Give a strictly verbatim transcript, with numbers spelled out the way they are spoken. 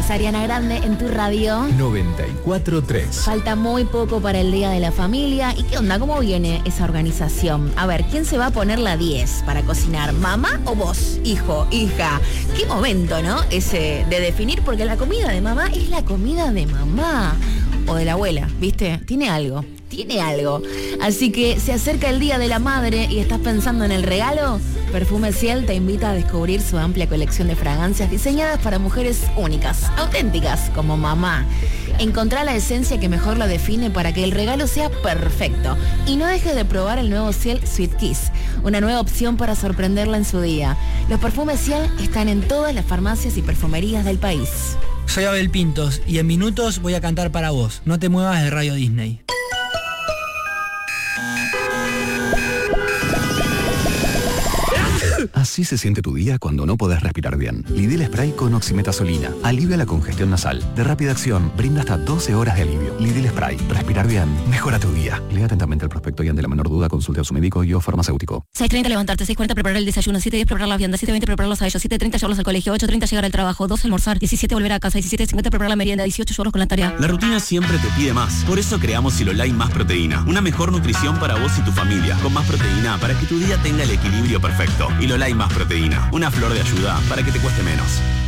Es Ariana Grande en tu radio. noventa y cuatro tres. Falta muy poco para el Día de la Familia. ¿Y qué onda? ¿Cómo viene esa organización? A ver, ¿quién se va a poner la diez para cocinar? ¿Mamá o vos, hijo, hija? Qué momento, ¿no? Ese de definir, porque la comida de mamá es la comida de mamá. O de la abuela, ¿viste? Tiene algo, tiene algo. Así que se acerca el Día de la Madre y estás pensando en el regalo. Perfume Ciel te invita a descubrir su amplia colección de fragancias diseñadas para mujeres únicas, auténticas, como mamá. Encontrá la esencia que mejor lo define para que el regalo sea perfecto. Y no dejes de probar el nuevo Ciel Sweet Kiss, una nueva opción para sorprenderla en su día. Los perfumes Ciel están en todas las farmacias y perfumerías del país. Soy Abel Pintos y en minutos voy a cantar para vos. No te muevas de Radio Disney. Así se siente tu día cuando no podés respirar bien. Lidl Spray con oximetazolina. Alivia la congestión nasal. De rápida acción, brinda hasta doce horas de alivio. Lidl Spray. Respirar bien. Mejora tu día. Lea atentamente el prospecto y ante la menor duda consulte a su médico y o farmacéutico. seis treinta levantarte, seis cuarenta preparar el desayuno, siete diez preparar la vianda, siete veinte prepararlos a ellos, siete treinta llevarlos al colegio, ocho treinta llegar al trabajo, doce almorzar, diecisiete volver a casa, diecisiete cincuenta preparar la merienda, dieciocho llevarlos con la tarea. La rutina siempre te pide más. Por eso creamos Silolai Más Proteína. Una mejor nutrición para vos y tu familia. Con más proteína para que tu día tenga el equilibrio perfecto. Silolai Más Proteína. Una flor de ayuda para que te cueste menos.